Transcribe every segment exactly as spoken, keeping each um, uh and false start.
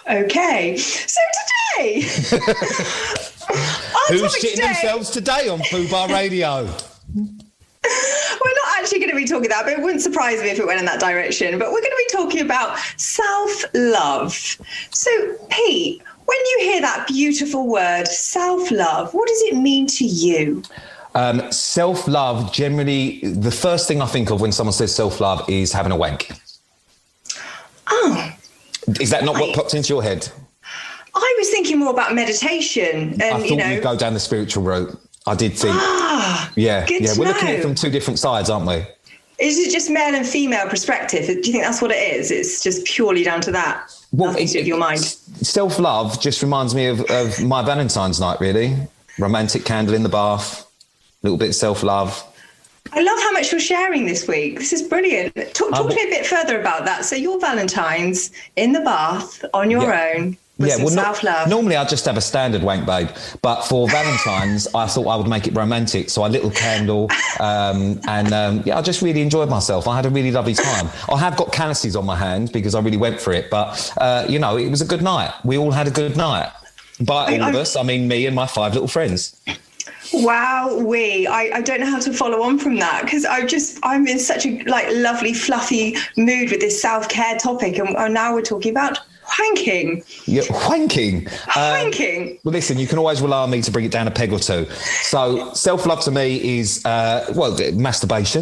Okay, so today... Who's shitting today, themselves today on Fubar Radio? We're not actually going to be talking that, but it wouldn't surprise me if it went in that direction. But we're going to be talking about self-love. So, Pete, when you hear that beautiful word, self-love, what does it mean to you? Um, self-love, generally, the first thing I think of when someone says self-love is having a wank. Oh. Is that not I, what popped into your head? I was thinking more about meditation. And, I thought you know, you'd go down the spiritual route. I did think. Ah, yeah, good yeah. to We're know. looking at it from two different sides, aren't we? Is it just male and female perspective? Do you think that's what it is? It's just purely down to that? Well, Nothing to do with your mind? Self-love just reminds me of, of my Valentine's night, really. Romantic candle in the bath, a little bit of self-love. I love how much you're sharing this week. This is brilliant. Talk, talk to me a bit further about that. So your Valentine's in the bath on your yeah. own with yeah, some well, self-love. No, normally I just have a standard wank, babe. But for Valentine's, I thought I would make it romantic. So I lit a candle um, and um, yeah, I just really enjoyed myself. I had a really lovely time. I have got calluses on my hand because I really went for it. But, uh, you know, it was a good night. We all had a good night. By all I, of us, I mean me and my five little friends. Wow, we. I, I don't know how to follow on from that because I just I'm in such a like lovely fluffy mood with this self-care topic, and, and now we're talking about wanking. Yeah, wanking. Wanking. Um, well, listen, you can always rely on me to bring it down a peg or two. So, self-love to me is uh, well, masturbation.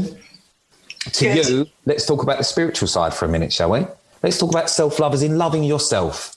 To Good. You, let's talk about the spiritual side for a minute, shall we? Let's talk about self-love as in loving yourself.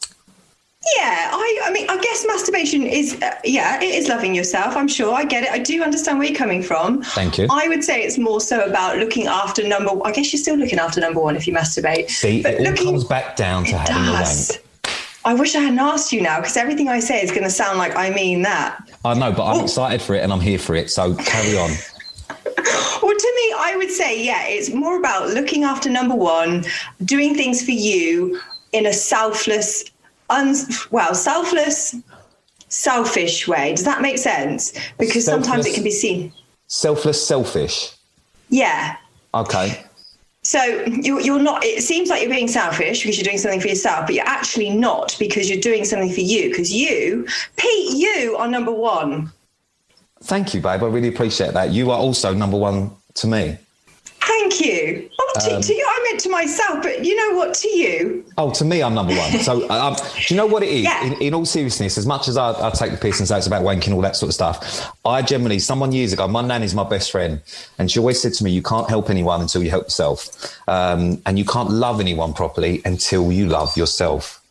Yeah, I, I mean, I guess masturbation is, uh, yeah, it is loving yourself. I'm sure. I get it. I do understand where you're coming from. Thank you. I would say it's more so about looking after number I guess you're still looking after number one if you masturbate. See, but it all looking, comes back down to having does. a wank. I wish I hadn't asked you now because everything I say is going to sound like I mean that. I know, but I'm oh. excited for it and I'm here for it. So carry on. Well, to me, I would say, yeah, it's more about looking after number one, doing things for you in a selfless Un- well, selfless, selfish way. Does that make sense? Because selfless, sometimes it can be seen. Selfless, selfish. Yeah. Okay. So you're, you're not, it seems like you're being selfish because you're doing something for yourself, but you're actually not because you're doing something for you. Because you, Pete, you are number one. Thank you, babe. I really appreciate that. You are also number one to me. Thank you. Oh, to, um, to you, I meant to myself, but you know what, to you? Oh, to me, I'm number one. So um, do you know what it is? Yeah. In, in all seriousness, as much as I, I take the piss and say it's about wanking, all that sort of stuff, I generally, someone years ago, my nan is my best friend, and she always said to me, you can't help anyone until you help yourself. Um, and you can't love anyone properly until you love yourself.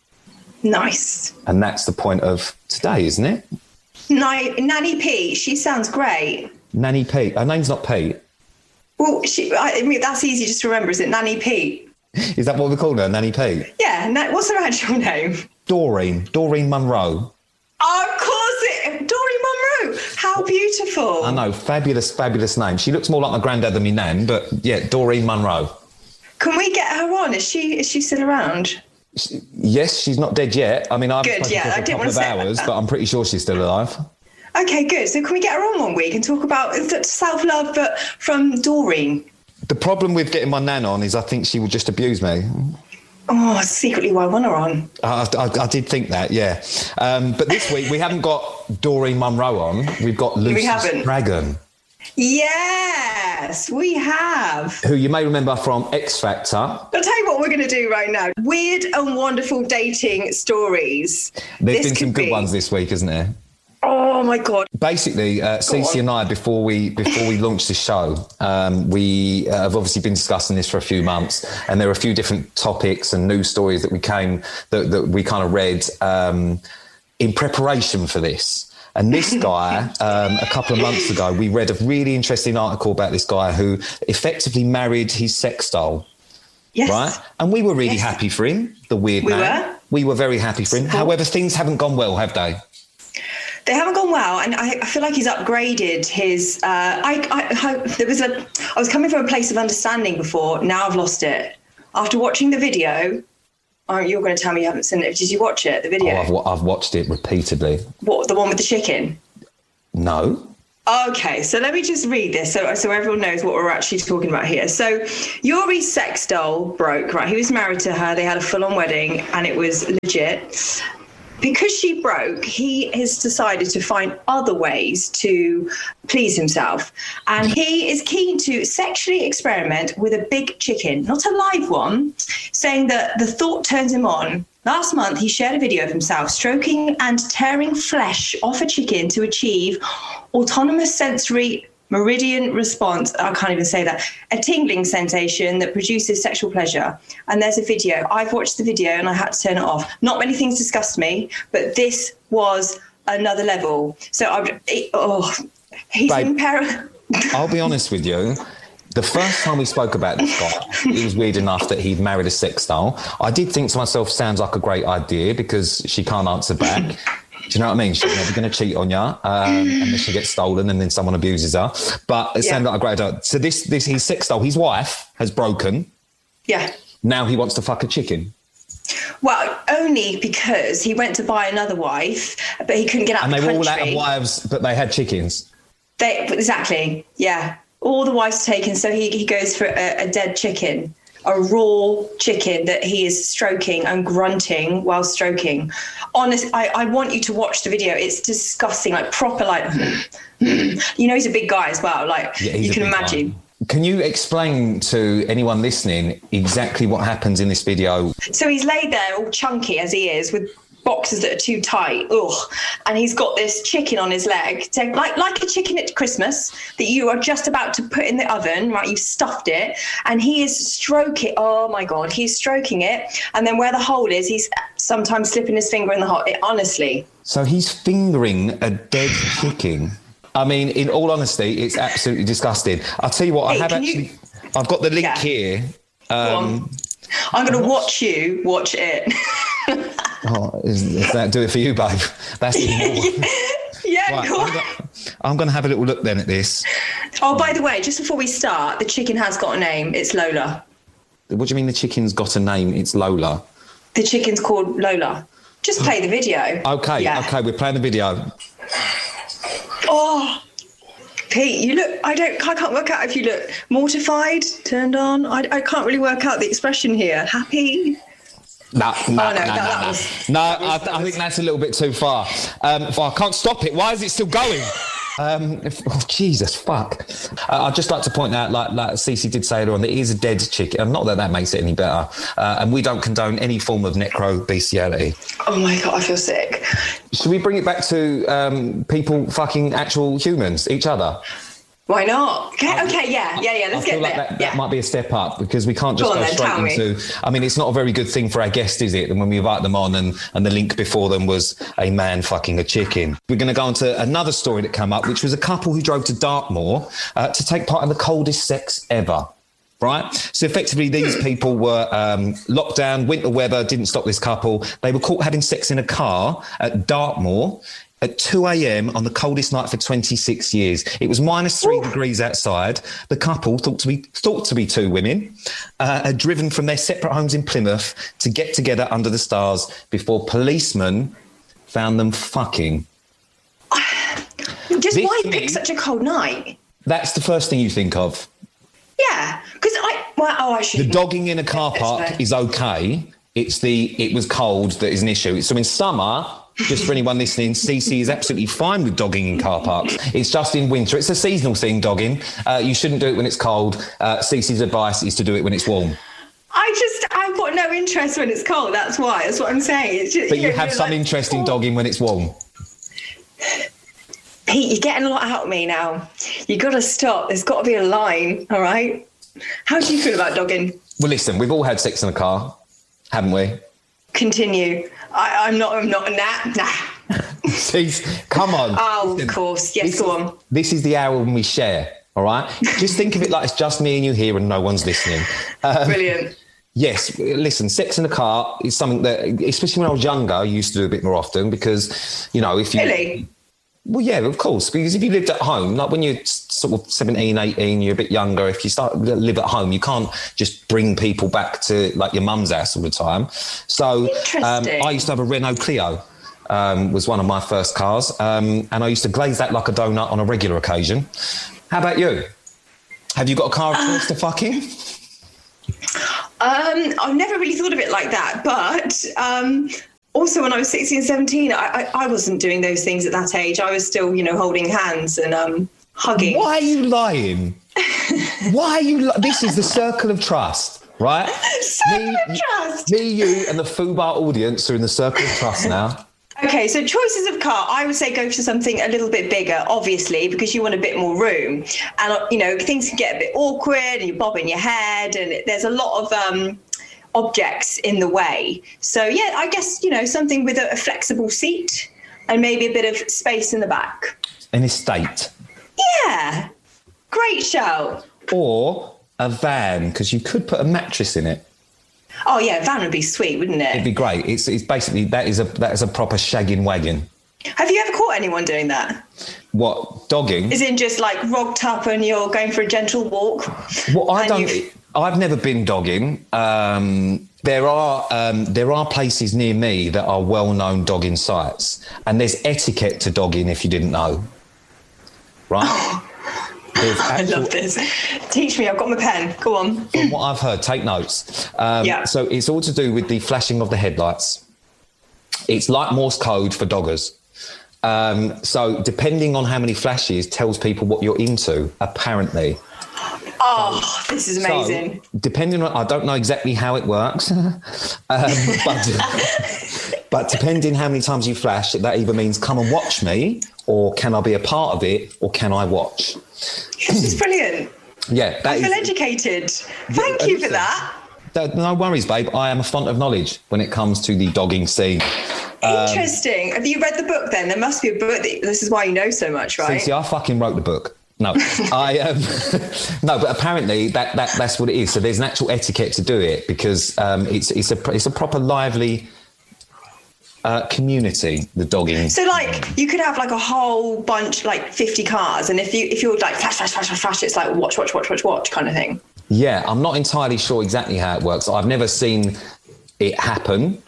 Nice. And that's the point of today, isn't it? N- Nanny Pete, she sounds great. Nanny Pete. Her name's not Pete. Well, she, I mean, that's easy just to remember, is it? Nanny Pete. Is that what we call her, Nanny Pete? Yeah. Na- what's her actual name? Doreen. Doreen Munro. Oh, of course it. Doreen Munro. How beautiful. I know. Fabulous, fabulous name. She looks more like my granddad than me nan, but yeah, Doreen Munro. Can we get her on? Is she is she still around? She, yes, she's not dead yet. I mean, I've Good, yeah, for a couple of hours, but I'm pretty sure she's still alive. Okay, good. So can we get her on one week and talk about self-love, but from Doreen? The problem with getting my nan on is I think she will just abuse me. Oh, secretly why I want her on. I, I, I did think that, yeah. Um, but this week we haven't got Doreen Munro on. We've got Lucy Dragon. Yes, we have. Who you may remember from X Factor. I'll tell you what we're going to do right now. Weird and wonderful dating stories. There's been some good be... ones this week, isn't there? Oh my God. Basically, uh, Cece and I, before we before we launched the show, um, we uh, have obviously been discussing this for a few months, and there are a few different topics and news stories that we came that, that we kind of read um, in preparation for this. And this guy, um, a couple of months ago, we read a really interesting article about this guy who effectively married his sex doll. Yes. Right? And we were really yes. happy for him, the weird we man. Were. We were very happy for him. However, things haven't gone well, have they? They haven't gone well, and I, I feel like he's upgraded his. Uh, I, I, I there was a. I was coming from a place of understanding before. Now I've lost it. After watching the video, oh, you're going to tell me you haven't seen it. Did you watch it? The video? Oh, I've, I've watched it repeatedly. What, the one with the chicken? No. Okay, so let me just read this so, so everyone knows what we're actually talking about here. So Yuri's sex doll broke, right? He was married to her. They had a full-on wedding and it was legit. Because she broke, he has decided to find other ways to please himself. And he is keen to sexually experiment with a big chicken, not a live one, saying that the thought turns him on. Last month, he shared a video of himself stroking and tearing flesh off a chicken to achieve autonomous sensory meridian response. I can't even say that. A tingling sensation that produces sexual pleasure. And there's a video. I've watched the video and I had to turn it off. Not many things disgust me, but this was another level. So I'm, oh, he's Babe, in para- I'll be honest with you. The first time we spoke about this guy, it was weird enough that he'd married a sex doll. I did think to myself, sounds like a great idea because she can't answer back. Do you know what I mean? She's never going to cheat on you, um, and then she gets stolen, and then someone abuses her. But it yeah. sounded like a great idea. So this, this, his sex doll, his wife has broken. Yeah. Now he wants to fuck a chicken. Well, only because he went to buy another wife, but he couldn't get out and of the country. And they were all out of wives, but they had chickens. They exactly, yeah. All the wives taken, so he, he goes for a, a dead chicken, a raw chicken that he is stroking and grunting while stroking. Honest, I, I want you to watch the video. It's disgusting, like proper, like, you know, he's a big guy as well. Like yeah, you can imagine. Guy. Can you explain to anyone listening exactly what happens in this video? So he's laid there all chunky as he is with boxes that are too tight. Ugh. And he's got this chicken on his leg, so like like a chicken at Christmas that you are just about to put in the oven, right? You've stuffed it and he is stroking. Oh my God, he's stroking it. And then where the hole is, he's sometimes slipping his finger in the hole. It, honestly. So he's fingering a dead chicken. I mean, in all honesty, it's absolutely disgusting. I'll tell you what, hey, I have actually, you... I've got the link yeah. here. Um, I'm going to watch you watch it. Oh, is, is that do it for you, babe? That's yeah, yeah right, I'm, go- I'm going to have a little look then at this. Oh, by the way, just before we start, the chicken has got a name. It's Lola. What do you mean the chicken's got a name? It's Lola. The chicken's called Lola. Just play the video. Okay, yeah. okay, we're playing the video. Oh, Pete, you look, I don't, I can't work out if you look mortified, turned on. I, I can't really work out the expression here. Happy? No, no, oh, no, no, no, no. Was, no was, I, was, I think that's a little bit too far. Um, I can't stop it. Why is it still going? Um, if, oh, Jesus, fuck. Uh, I'd just like to point out, like, like Cece did say earlier on, that it is a dead chicken. And not that that makes it any better. Uh, and we don't condone any form of necro-bestiality. Oh, my God, I feel sick. Should we bring it back to um, people fucking actual humans, each other? Why not? Okay, okay, yeah, yeah, yeah. Let's I get like there. That, yeah. that might be a step up because we can't just go, go then, straight into. Me. I mean, it's not a very good thing for our guests, is it? And when we invite them on, and and the link before them was a man fucking a chicken. We're going to go on to another story that came up, which was a couple who drove to Dartmoor uh, to take part in the coldest sex ever. Right. So effectively, these people were um, locked down, winter weather didn't stop this couple. They were caught having sex in a car at Dartmoor at two a.m. on the coldest night for twenty-six years. It was minus three Ooh. degrees outside. The couple, thought to be thought to be two women, uh, had driven from their separate homes in Plymouth to get together under the stars before policemen found them fucking. Just this why pick me, such a cold night? That's the first thing you think of. Yeah, because I... Well, oh, I should... The dogging in a car park is okay. It's the it was cold that is an issue. So in summer... Just for anyone listening, Cece is absolutely fine with dogging in car parks. It's just in winter. It's a seasonal thing, dogging. Uh, you shouldn't do it when it's cold. Uh, Cece's advice is to do it when it's warm. I just, I've got no interest when it's cold. That's why. That's what I'm saying. It's just, but you, you know, have some like, interest in dogging when it's warm. Pete, you're getting a lot out of me now. You got to stop. There's got to be a line, all right? How do you feel about dogging? Well, listen, we've all had sex in a car, haven't we? Continue. I, I'm not, I'm not, nah, nah. Please, come on. Oh, listen, of course. Yes, this, go on. This is the hour when we share, all right? Just think of it like it's just me and you here and no one's listening. Um, Brilliant. Yes, listen, sex in a car is something that, especially when I was younger, I used to do a bit more often because, you know, if you... Really? Well, yeah, of course, because if you lived at home, like when you're sort of seventeen, eighteen, you're a bit younger, if you start to live at home, you can't just bring people back to like your mum's house all the time. So um, I used to have a Renault Clio um, was one of my first cars. Um, and I used to glaze that like a donut on a regular occasion. How about you? Have you got a car of choice uh, to fuck in? Um, I've never really thought of it like that. But um, also when I was sixteen, seventeen, I, I, I wasn't doing those things at that age. I was still, you know, holding hands and um, hugging. Why are you lying? Why are you... Li- this is the circle of trust, right? Circle me, of trust. Me, you and the Fubar audience are in the circle of trust now. Okay, so choices of car, I would say go for something a little bit bigger, obviously, because you want a bit more room. And, you know, things can get a bit awkward and you're bobbing your head and there's a lot of um, objects in the way. So, yeah, I guess, you know, something with a, a flexible seat and maybe a bit of space in the back. An estate. Yeah, great shout. Or a van, because you could put a mattress in it. Oh yeah, van would be sweet, wouldn't it? It'd be great. It's it's basically that is a that is a proper shagging wagon. Have you ever caught anyone doing that? What, dogging? Is in just like rocked up and you're going for a gentle walk? Well, I don't. You've... I've never been dogging. Um, there are um, there are places near me that are well-known dogging sites, and there's etiquette to dogging if you didn't know. Right. Actual, I love this. Teach me, I've got my pen. Go on. From what I've heard, take notes. Um, yeah. So it's all to do with the flashing of the headlights. It's like Morse code for doggers. Um, so depending on how many flashes tells people what you're into, apparently. Oh, so, this is amazing. So, depending on, I don't know exactly how it works, um, but, but depending how many times you flash, that either means come and watch me, or can I be a part of it, or can I watch? This is brilliant. Yeah, that I feel is, educated. Thank you for that. No worries, babe. I am a font of knowledge when it comes to the dogging scene. Interesting. Um, Have you read the book then? There must be a book. That, this is why you know so much, right? See, see I fucking wrote the book. No, I um, no, but apparently that, that that's what it is. So there's an actual etiquette to do it because um, it's it's a it's a proper lively uh, community. The dogging. So like you could have like a whole bunch, like fifty cars, and if you if you're like flash flash flash flash flash, it's like watch watch watch watch watch kind of thing. Yeah, I'm not entirely sure exactly how it works. I've never seen it happen.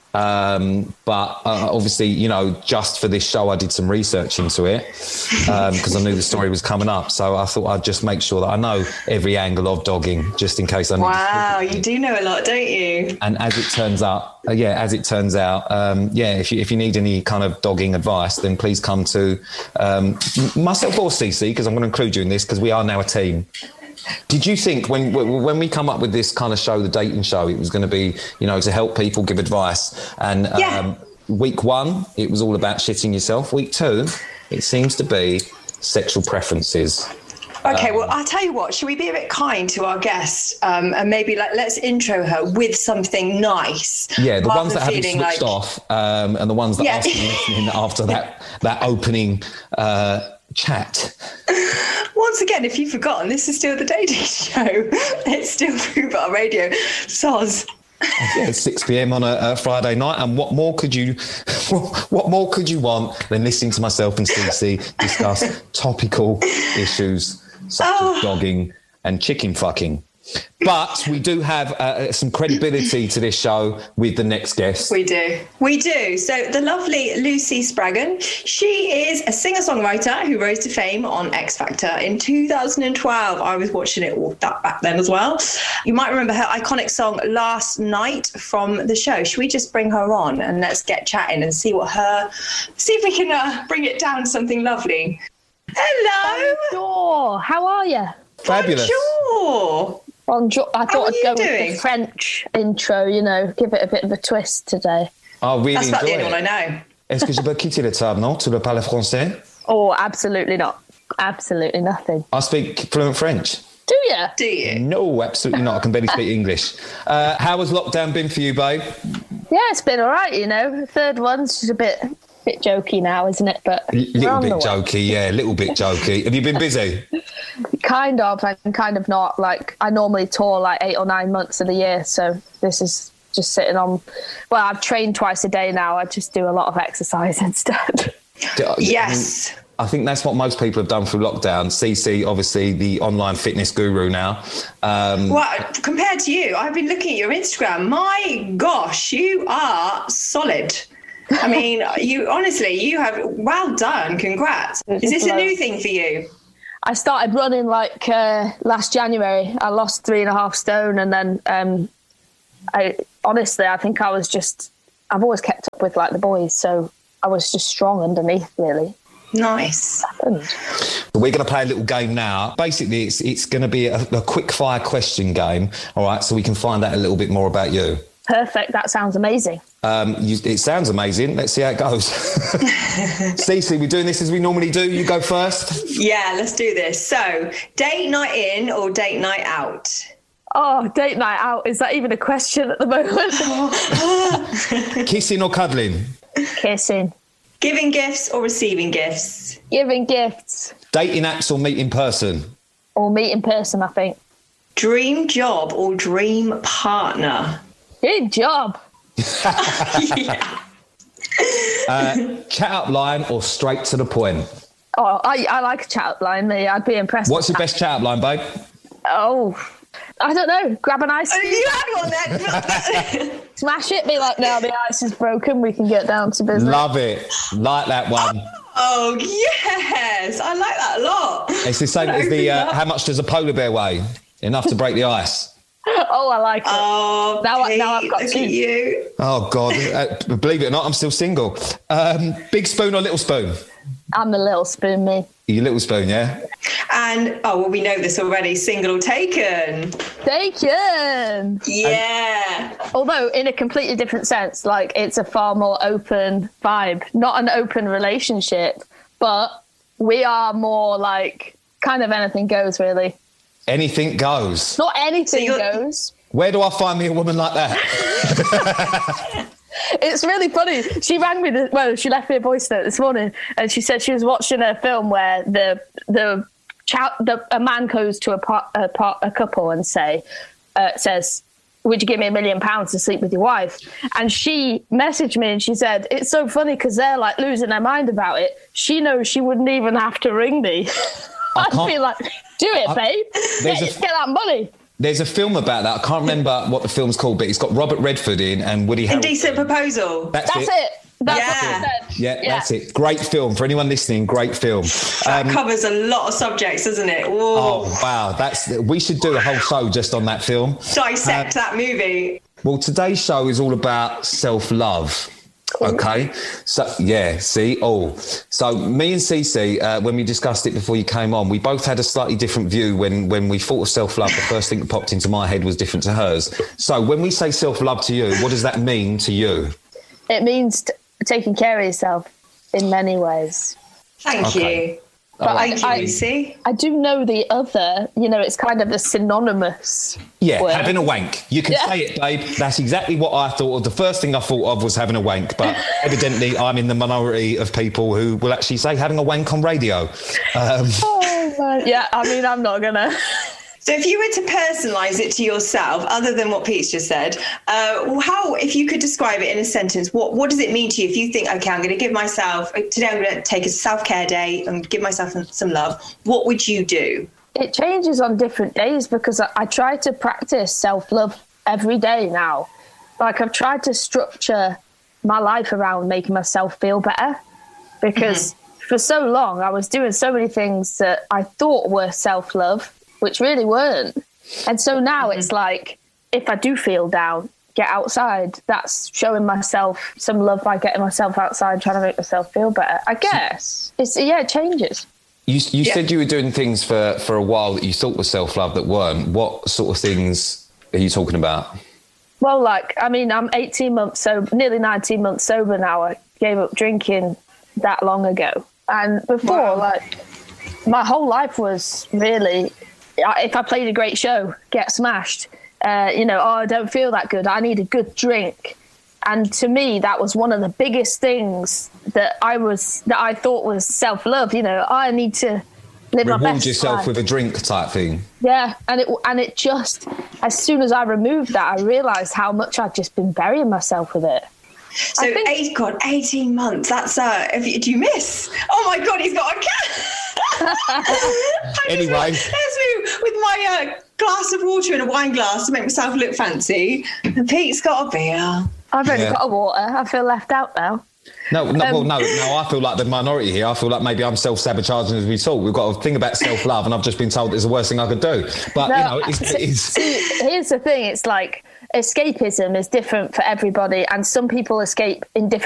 Um, but uh, obviously, you know, just for this show, I did some research into it because um, I knew the story was coming up. So I thought I'd just make sure that I know every angle of dogging, just in case I need Wow, to you do know a lot, don't you? And as it turns out, uh, yeah, as it turns out, um, yeah, if you if you need any kind of dogging advice, then please come to um, myself or Cece, because I'm going to include you in this because we are now a team. Did you think when when we come up with this kind of show, the dating show, it was going to be, you know, to help people give advice? And yeah. um, week one, it was all about shitting yourself. Week two, it seems to be sexual preferences. Okay, um, well, I'll tell you what, should we be a bit kind to our guests um, and maybe like let's intro her with something nice? Yeah, the ones that haven't switched like... off um, and the ones that yeah. are still listening after that, that opening uh, chat. Once again, if you've forgotten, this is still the dating show. It's still Fubar Radio. Soz. Yeah, it's six p.m. on a, a Friday night, and what more could you, what more could you want than listening to myself and Cece discuss topical issues such oh. as dogging and chicken fucking? But we do have uh, some credibility to this show with the next guest. We do. We do. So the lovely Lucy Spraggan, she is a singer-songwriter who rose to fame on X Factor in two thousand twelve. I was watching it all that back then as well. You might remember her iconic song Last Night from the show. Should we just bring her on and let's get chatting and see what her, see if we can uh, bring it down to something lovely. Hello. Bonjour. How are you? Fabulous. Bonjour. Bonjour. I thought I'd go doing? with the French intro, you know, give it a bit of a twist today. I really That's about enjoy the only it. one I know. Est-ce que je peux quitter la table, non? Tu veux parler français? Oh, absolutely not. Absolutely nothing. I speak fluent French. Do you? Do you? No, absolutely not. I can barely speak English. Uh, how has lockdown been for you, babe? Yeah, it's been all right, you know. The third one's just a bit bit jokey now, isn't it? But a little bit jokey, yeah, a little bit jokey. Have you been busy? Kind of, and kind of not. Like, I normally tour like eight or nine months of the year, so this is just sitting on. Well, I've trained twice a day now. I just do a lot of exercise instead. Yes. I, mean, I think that's what most people have done through lockdown. Cece, obviously, the online fitness guru now. Um, well, compared to you, I've been looking at your Instagram. My gosh, you are solid. I mean, you honestly, you have, well done. Congrats. Is this a new thing for you? I started running like uh, last January. I lost three and a half stone. And then um, I honestly, I think I was just, I've always kept up with like the boys. So I was just strong underneath, really. Nice. We're going to play a little game now. Basically, it's it's going to be a, a quick fire question game. All right. So we can find out a little bit more about you. Perfect. That sounds amazing. Um, you, it sounds amazing. Let's see how it goes. Stacey, we're doing this as we normally do. You go first. Yeah, let's do this. So, date night in or date night out? Oh, date night out. Is that even a question at the moment? Kissing or cuddling? Kissing. Giving gifts or receiving gifts? Giving gifts. Dating apps or meet in person? Or meet in person, I think. Dream job or dream partner? Good job. Yeah. uh, chat up line or straight to the point? Oh, I, I like a chat up line, me. I'd be impressed. What's your best chat up line, babe? Oh, I don't know. Grab an ice. Oh, you had one then. Smash it. Be like, no, the ice is broken. We can get down to business. Love it. Like that one. Oh, yes. I like that a lot. It's the same as the, uh, how much does a polar bear weigh? Enough to break the ice. Oh, I like it. Oh, now, Pete, now I've got look two. at you. Oh, God. Uh, believe it or not, I'm still single. Um, big spoon or little spoon? I'm a little spoon, me. You little spoon, yeah? And, oh, well, we know this already. Single or taken? Taken. Yeah. Although in a completely different sense, like it's a far more open vibe, not an open relationship, but we are more like kind of anything goes, really. Anything goes. Not anything So goes. Where do I find me a woman like that? It's really funny. She rang me, this, well, she left me a voice note this morning and she said she was watching a film where the the, child, the a man goes to a, part, a, part, a couple and say, uh, says, would you give me a million pounds to sleep with your wife? And she messaged me and she said, it's so funny because they're like losing their mind about it. She knows she wouldn't even have to ring me. I'd be like, do it, I, babe. Get, a, get that money. There's a film about that. I can't remember what the film's called, but it's got Robert Redford in and Woody Harrelson. Indecent Proposal. That's, That's it. it. That's Yeah. what she said. Yeah, yeah, that's it. Great film. For anyone listening, great film. That Um, covers a lot of subjects, doesn't it? Whoa. oh, wow. That's We should do a whole show just on that film. Dissect Uh, that movie. Well, today's show is all about self-love. Okay, so yeah, see, oh, so me and Cece, uh, when we discussed it before you came on, we both had a slightly different view. When when we thought of self-love, the first thing that popped into my head was different to hers. So when we say self-love to you, what does that mean to you? It means t- taking care of yourself in many ways. Thank Okay. you. But Thank I, you, I, Lucy. I do know the other, you know, it's kind of a synonymous Yeah, word. having a wank. You can Yeah. say it, babe. That's exactly what I thought of. The first thing I thought of was having a wank, but evidently I'm in the minority of people who will actually say having a wank on radio. Um, Oh, man. Yeah, I mean, I'm not going to. So if you were to personalise it to yourself, other than what Pete's just said, uh, how, if you could describe it in a sentence, what, what does it mean to you? If you think, okay, I'm going to give myself, today I'm going to take a self-care day and give myself some love, what would you do? It changes on different days because I, I try to practice self-love every day now. Like I've tried to structure my life around making myself feel better because mm-hmm. for so long I was doing so many things that I thought were self-love, which really weren't. And so now mm-hmm. it's like, if I do feel down, get outside. That's showing myself some love by getting myself outside, trying to make myself feel better. I guess. It's yeah, it changes. You, you yeah. said you were doing things for, for a while that you thought were self-love that weren't. What sort of things are you talking about? Well, like, I mean, I'm eighteen months sober, nearly nineteen months sober now. I gave up drinking that long ago. And before, wow. like, my whole life was really... if I played a great show, get smashed, uh, you know, oh, I don't feel that good. I need a good drink. And to me, that was one of the biggest things that I was, that I thought was self-love. You know, I need to live Reward my best yourself life. with a drink type thing. Yeah. And it, and it just, as soon as I removed that, I realised how much I'd just been burying myself with it. So, think, eight, God, eighteen months, that's, uh, if you, do you miss? Oh my God, he's got a cat. Anyway. Just, there's me with my uh, glass of water in a wine glass to make myself look fancy. And Pete's got a beer. I've only Yeah. got a water. I feel left out now. No, no, Um, well, no, no. I feel like the minority here. I feel like maybe I'm self-sabotaging as we talk. We've got a thing about self-love, and I've just been told it's the worst thing I could do. But No, you know, it's, see, it's see, here's the thing: it's like escapism is different for everybody, and some people escape in different